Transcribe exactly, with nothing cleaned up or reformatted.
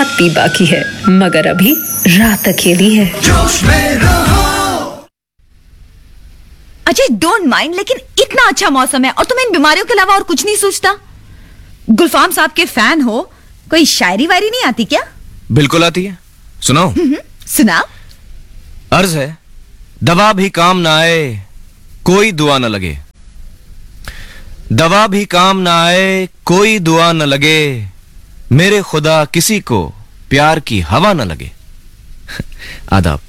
रात भी बाकी है, मगर अभी रात अकेली है। जोश में रहो। अजय डोंट माइंड, लेकिन इतना अच्छा मौसम है और तुम्हें इन बीमारियों के अलावा और कुछ नहीं सोचता? गुलफाम साहब के फैन हो, कोई शायरी वायरी नहीं आती क्या? बिल्कुल आती है, सुनाओ। सुना। अर्ज है, दवा भी काम ना आए कोई दुआ न लगे, दवा भी काम ना आए कोई दुआ न लगे, मेरे खुदा किसी को प्यार की हवा न लगे। आदाब।